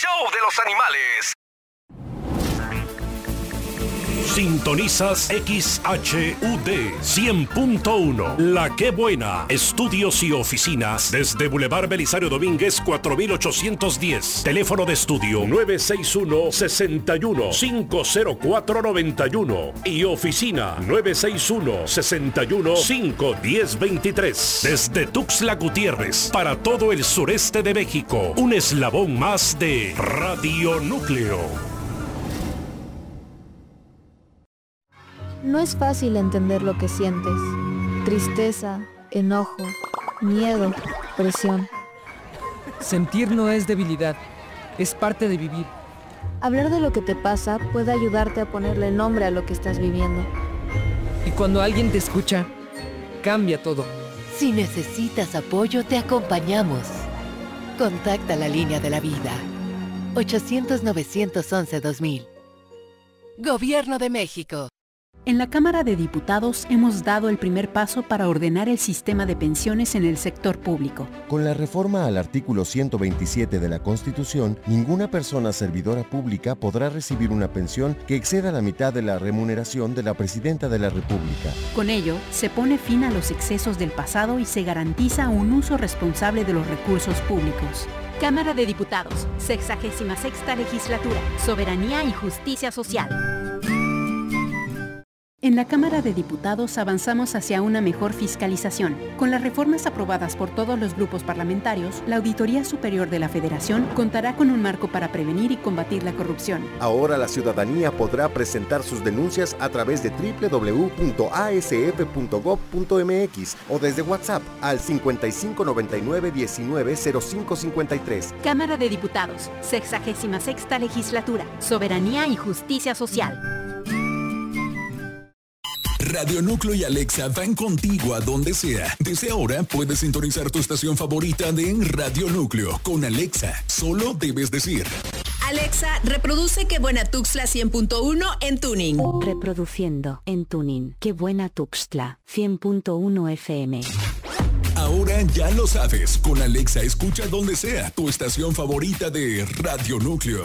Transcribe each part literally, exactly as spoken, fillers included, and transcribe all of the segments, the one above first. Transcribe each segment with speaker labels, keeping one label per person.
Speaker 1: show de los animales.
Speaker 2: Sintonizas X H U D cien punto uno, La Que Buena, estudios y oficinas desde Boulevard Belisario Domínguez cuatro mil ochocientos diez. Teléfono de estudio nueve seis uno, seis uno, cinco cero cuatro nueve uno y oficina nueve seis uno, seis uno, cinco uno cero dos tres. Desde Tuxtla Gutiérrez para todo el sureste de México, un eslabón más de Radio Núcleo.
Speaker 3: No es fácil entender lo que sientes. Tristeza, enojo, miedo, presión.
Speaker 4: Sentir no es debilidad, es parte de vivir.
Speaker 3: Hablar de lo que te pasa puede ayudarte a ponerle nombre a lo que estás viviendo.
Speaker 4: Y cuando alguien te escucha, cambia todo.
Speaker 5: Si necesitas apoyo, te acompañamos. Contacta la línea de la vida. ochocientos, novecientos once, dos mil. Gobierno de México.
Speaker 6: En la Cámara de Diputados hemos dado el primer paso para ordenar el sistema de pensiones en el sector público.
Speaker 7: Con la reforma al artículo ciento veintisiete de la Constitución, ninguna persona servidora pública podrá recibir una pensión que exceda la mitad de la remuneración de la Presidenta de la República.
Speaker 6: Con ello, se pone fin a los excesos del pasado y se garantiza un uso responsable de los recursos públicos. Cámara de Diputados, sexagésima sexta legislatura, Soberanía y Justicia Social. En la Cámara de Diputados avanzamos hacia una mejor fiscalización. Con las reformas aprobadas por todos los grupos parlamentarios, la Auditoría Superior de la Federación contará con un marco para prevenir y combatir la corrupción.
Speaker 7: Ahora la ciudadanía podrá presentar sus denuncias a través de doble u doble u doble u punto a s f punto gob punto m x o desde WhatsApp al cincuenta y cinco noventa y nueve diecinueve cero cinco cincuenta y tres.
Speaker 6: Cámara de Diputados, sexagésima sexta legislatura, Soberanía y Justicia Social.
Speaker 8: Radio Núcleo y Alexa van contigo a donde sea. Desde ahora puedes sintonizar tu estación favorita de Radio Núcleo con Alexa. Solo debes decir:
Speaker 9: Alexa, reproduce Qué Buena Tuxtla cien punto uno en Tuning.
Speaker 10: Reproduciendo en Tuning. Qué Buena Tuxtla cien punto uno F M.
Speaker 8: Ahora ya lo sabes. Con Alexa escucha donde sea tu estación favorita de Radio Núcleo.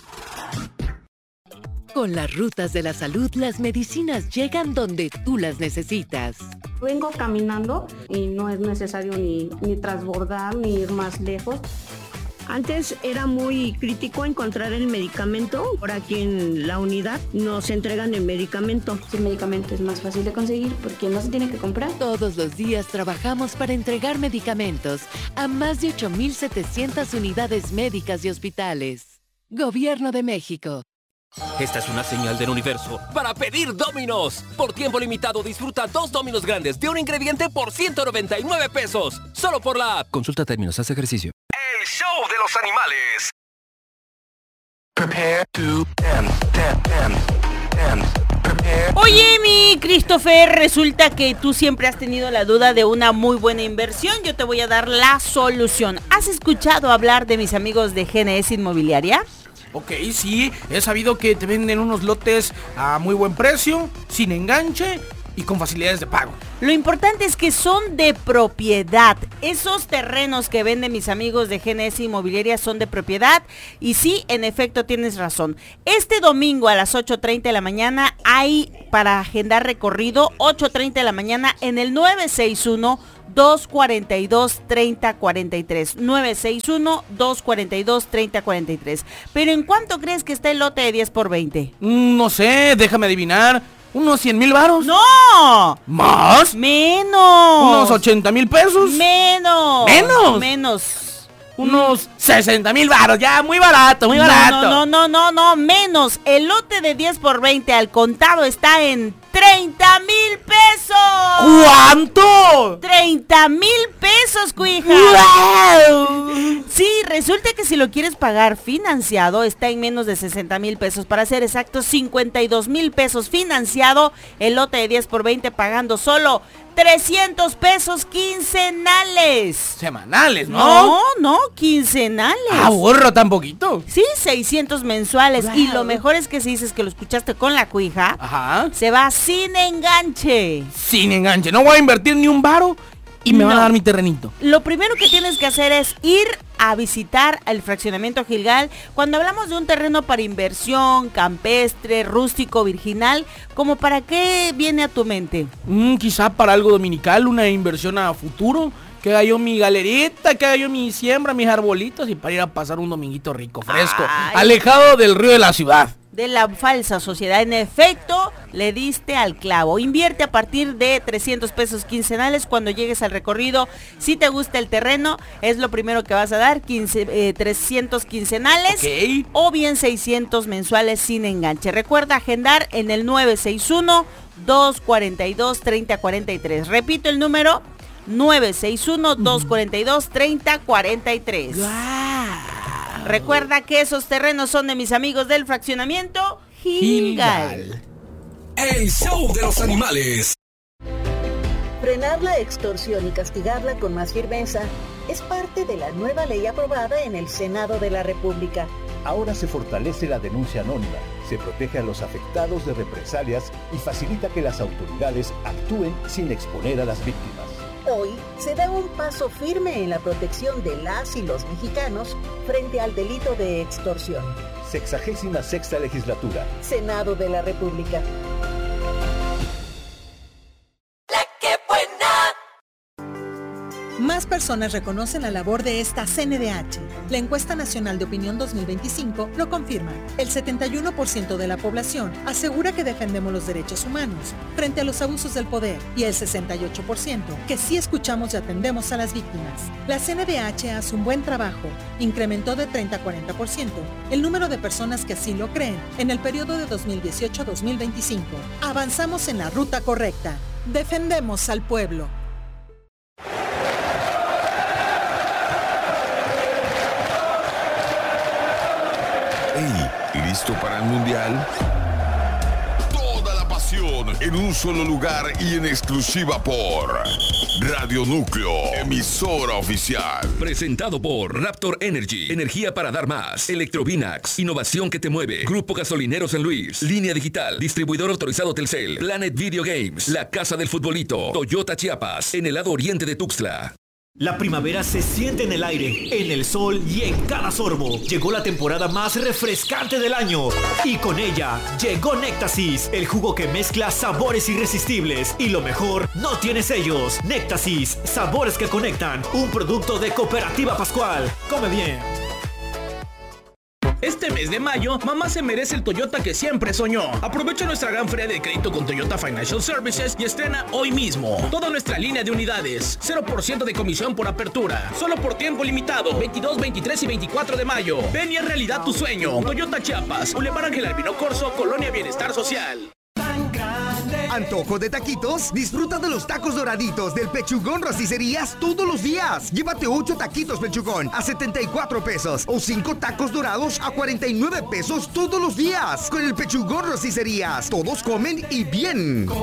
Speaker 5: Con las rutas de la salud, las medicinas llegan donde tú las necesitas.
Speaker 11: Vengo caminando y no es necesario ni, ni transbordar ni ir más lejos. Antes era muy crítico encontrar el medicamento. Por aquí en la unidad nos entregan el medicamento.
Speaker 12: El medicamento es más fácil de conseguir porque no se tiene que comprar.
Speaker 5: Todos los días trabajamos para entregar medicamentos a más de ocho mil setecientas unidades médicas y hospitales. Gobierno de México.
Speaker 13: Esta es una señal del universo para pedir Domino's. Por tiempo limitado disfruta dos Domino's grandes de un ingrediente por ciento noventa y nueve pesos. Solo por la app. Consulta términos, haz ejercicio.
Speaker 1: El show de los animales.
Speaker 14: Prepare to dance, dance, dance, dance. Prepare.
Speaker 15: Oye, mi Christopher, resulta que tú siempre has tenido la duda de una muy buena inversión. Yo te voy a dar la solución. ¿Has escuchado hablar de mis amigos de G N S Inmobiliaria?
Speaker 16: Ok, sí, he sabido que te venden unos lotes a muy buen precio, sin enganche y con facilidades de pago.
Speaker 15: Lo importante es que son de propiedad. Esos terrenos que venden mis amigos de G N S Inmobiliaria son de propiedad. Y sí, en efecto, tienes razón. Este domingo a las ocho treinta de la mañana hay para agendar recorrido, ocho treinta de la mañana en el nueve seis uno, dos cuatro dos, tres cero cuatro tres. nueve seis uno, dos cuatro dos, tres cero cuatro tres. Pero ¿en cuánto crees que está el lote de diez por veinte?
Speaker 16: Mm, no sé, déjame adivinar. ¿Unos cien mil varos?
Speaker 15: ¡No!
Speaker 16: ¿Más?
Speaker 15: ¡Menos!
Speaker 16: ¿Unos ochenta mil pesos?
Speaker 15: ¡Menos!
Speaker 16: ¿Menos?
Speaker 15: Menos.
Speaker 16: Unos sesenta mil varos, ya, muy barato, muy barato.
Speaker 15: No, no, no, no, no, menos. El lote de diez por veinte al contado está en treinta mil pesos.
Speaker 16: ¿Cuánto?
Speaker 15: treinta mil pesos, cuija.
Speaker 16: ¡Wow!
Speaker 15: Sí, resulta que si lo quieres pagar financiado, está en menos de sesenta mil pesos. Para ser exactos, cincuenta y dos mil pesos financiado. El lote de diez por veinte pagando solo trescientos pesos quincenales.
Speaker 16: Semanales, ¿no?
Speaker 15: No, no, quincenales.
Speaker 16: Ah, burro, tan poquito.
Speaker 15: Sí, seiscientos mensuales.
Speaker 16: Wow.
Speaker 15: Y lo mejor es que si dices que lo escuchaste con la cuija,
Speaker 16: ajá,
Speaker 15: se va sin enganche.
Speaker 16: Sin enganche, no voy a invertir ni un varo y me
Speaker 15: No.
Speaker 16: van a dar mi terrenito.
Speaker 15: Lo primero que tienes que hacer es ir a visitar el fraccionamiento Gilgal. Cuando hablamos de un terreno para inversión, campestre, rústico, virginal, ¿como para qué viene a tu mente?
Speaker 16: Mm, quizá para algo dominical, una inversión a futuro. Que haga yo mi galerita, que haga yo mi siembra, mis arbolitos y para ir a pasar un dominguito rico, fresco,
Speaker 15: Ay.
Speaker 16: alejado del río de la ciudad.
Speaker 15: De la falsa sociedad. En efecto, le diste al clavo. Invierte a partir de trescientos pesos quincenales cuando llegues al recorrido. Si te gusta el terreno, es lo primero que vas a dar, quince, eh, trescientos quincenales,
Speaker 16: okay.
Speaker 15: O bien seiscientos mensuales sin enganche. Recuerda agendar en el nueve seis uno, dos cuatro dos, tres cero cuatro tres. Repito el número, nueve seis uno, dos cuatro dos, tres cero cuatro tres. Recuerda que esos terrenos son de mis amigos del fraccionamiento Gilgal.
Speaker 2: El show de los animales.
Speaker 17: Frenar la extorsión y castigarla con más firmeza es parte de la nueva ley aprobada en el Senado de la República.
Speaker 18: Ahora se fortalece la denuncia anónima, se protege a los afectados de represalias y facilita que las autoridades actúen sin exponer a las víctimas.
Speaker 17: Hoy se da un paso firme en la protección de las y los mexicanos frente al delito de extorsión.
Speaker 18: Sexagésima sexta legislatura.
Speaker 17: Senado de la República.
Speaker 19: Más personas reconocen la labor de esta C N D H. La encuesta nacional de opinión dos mil veinticinco lo confirma. El setenta y uno por ciento de la población asegura que defendemos los derechos humanos frente a los abusos del poder y el sesenta y ocho por ciento que sí escuchamos y atendemos a las víctimas. La C N D H hace un buen trabajo. Incrementó de treinta a cuarenta por ciento el número de personas que así lo creen en el periodo de dos mil dieciocho a dos mil veinticinco. Avanzamos en la ruta correcta. Defendemos al pueblo.
Speaker 20: Hey, ¿listo para el mundial? Toda la pasión en un solo lugar y en exclusiva por Radio Núcleo, emisora oficial.
Speaker 2: Presentado por Raptor Energy, energía para dar más. Electrovinax, innovación que te mueve. Grupo Gasolinero San Luis, Línea Digital, distribuidor autorizado Telcel. Planet Video Games, la casa del futbolito. Toyota Chiapas, en el lado oriente de Tuxtla.
Speaker 21: La primavera se siente en el aire, en el sol y en cada sorbo. Llegó la temporada más refrescante del año. Y con ella, llegó Néctasis, el jugo que mezcla sabores irresistibles. Y lo mejor, no tiene sellos. Néctasis, sabores que conectan. Un producto de Cooperativa Pascual. Come bien.
Speaker 16: Este mes de mayo, mamá se merece el Toyota que siempre soñó. Aprovecha nuestra gran feria de crédito con Toyota Financial Services y estrena hoy mismo toda nuestra línea de unidades. cero por ciento de comisión por apertura. Solo por tiempo limitado. veintidós, veintitrés y veinticuatro de mayo. Ven y haz realidad tu sueño. Toyota Chiapas, Boulevard Ángel Albino Corzo, Colonia Bienestar Social.
Speaker 22: ¿Antojo de taquitos? Disfruta de los tacos doraditos del Pechugón Rosticerías todos los días. Llévate ocho taquitos Pechugón a setenta y cuatro pesos o cinco tacos dorados a cuarenta y nueve pesos todos los días. Con el Pechugón Rosticerías, todos comen y bien.